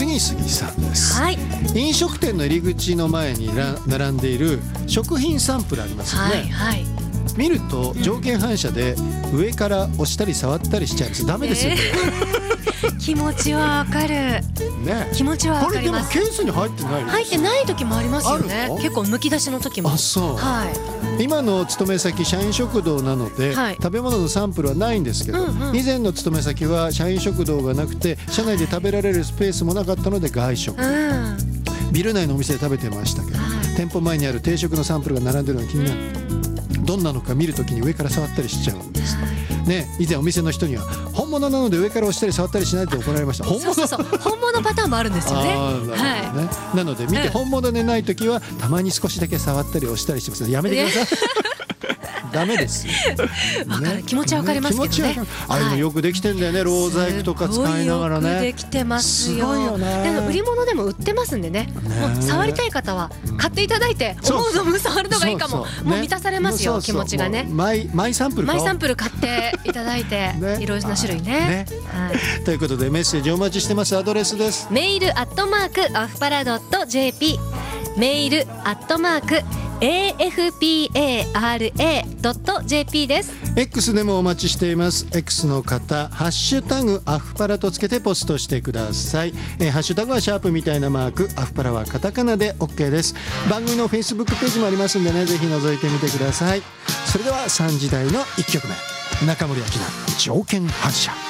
杉杉さんです、 はい、 飲食店の入り口の前に並んでいる食品サンプルありますよね、 はいはい、 見ると条件反射で上から押したり触ったりしちゃうんです。ダメですよ、これ気持ちはわかる、 ね、 気持ちはわかります。 これでもケースに入ってない入ってない時もありますよね。結構むき出しの時も。 あ、そう、 はい、 今の勤め先社員食堂なので、 はい、 食べ物のサンプルはないんですけど、以前の勤め先は社員食堂がなくて社内で食べられるスペースもなかったので外食、ビル内のお店で食べてましたけど、店舗前にある定食のサンプルが並んでるのが気になる、どんなのか見るときに上から触ったりしちゃうんですね。以前お店の人には本物なので上から押したり触ったりしないと怒られました。本物、 本物パターンもあるんですよね。 なので見て本物でないときはたまに少しだけ触ったり押したりしてますね。やめてくださいダメですよ、 ね、気持ちはわかりますけどね。 あれもよくできてんだよね、ロー細工とか使いながらね。 よくできてますよ。 すごいよね。 でも売り物でも売ってますんでね、もう触りたい方は買っていただいて、思う存分触るのがいいかも。もう満たされますよ、気持ちがね。 マイサンプル買っていただいていろいろな種類ね。 ということでメッセージお待ちしてます。アドレスです。 メール@アフパラ.jp、メール@afpara.jp です。 X でもお待ちしています。 X の方ハッシュタグアフパラとつけてポストしてください。ハッシュタグはシャープみたいなマーク、アフパラはカタカナで OK です。番組の Facebook ページもありますんでね、ぜひ覗いてみてください。それでは3時台の1曲目、中森明菜条件反射。